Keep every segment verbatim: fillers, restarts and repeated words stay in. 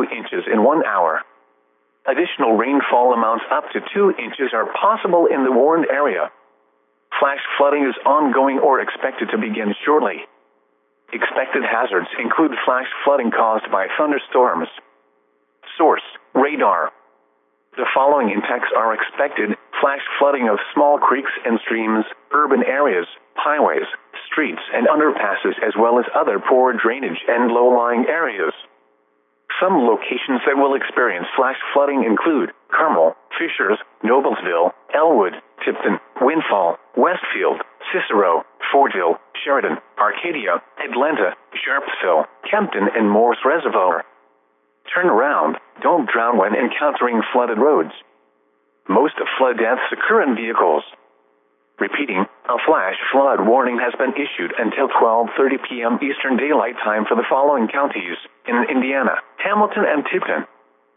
inches in one hour. Additional rainfall amounts up to two inches are possible in the warned area. Flash flooding is ongoing or expected to begin shortly. Expected hazards include flash flooding caused by thunderstorms. Source: radar. The following impacts are expected: flash flooding of small creeks and streams, urban areas, highways, streets and underpasses, as well as other poor drainage and low-lying areas. Some locations that will experience flash flooding include Carmel, Fishers, Noblesville, Elwood, Tipton, Windfall, Westfield, Cicero, Fordville, Sheridan, Arcadia, Atlanta, Sharpsville, Kempton and Morse Reservoir. Turn around, don't drown when encountering flooded roads. Most flood deaths occur in vehicles. Repeating, a flash flood warning has been issued until twelve thirty p m Eastern Daylight Time for the following counties in Indiana, Hamilton and Tipton.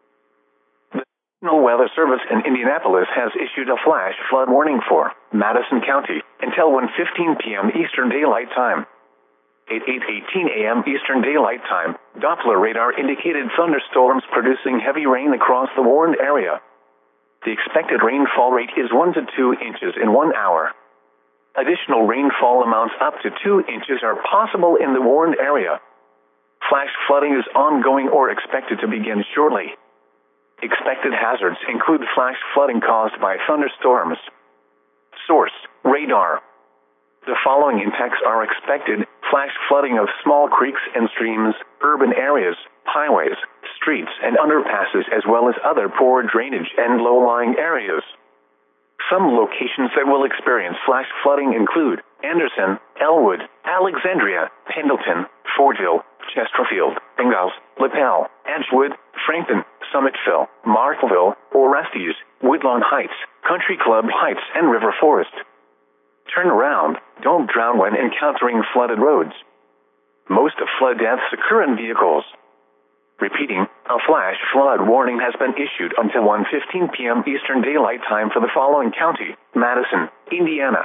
The National Weather Service in Indianapolis has issued a flash flood warning for Madison County until one fifteen p m Eastern Daylight Time. At eight eighteen a m Eastern Daylight Time, Doppler radar indicated thunderstorms producing heavy rain across the warned area. The expected rainfall rate is one to two inches in one hour. Additional rainfall amounts up to two inches are possible in the warned area. Flash flooding is ongoing or expected to begin shortly. Expected hazards include flash flooding caused by thunderstorms. Source: radar. The following impacts are expected: flash flooding of small creeks and streams, urban areas, highways, streets and underpasses, as well as other poor drainage and low-lying areas. Some locations that will experience flash flooding include Anderson, Elwood, Alexandria, Pendleton, Fordville, Chesterfield, Ingalls, Lapel, Edgewood, Frankton, Summitville, Markville, Orestes, Woodlawn Heights, Country Club Heights and River Forest. Turn around, don't drown when encountering flooded roads. Most flood deaths occur in vehicles. Repeating, a flash flood warning has been issued until one fifteen p m Eastern Daylight Time for the following county, Madison, Indiana.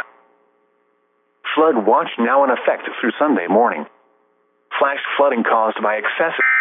Flood watch now in effect through Sunday morning. Flash flooding caused by excessive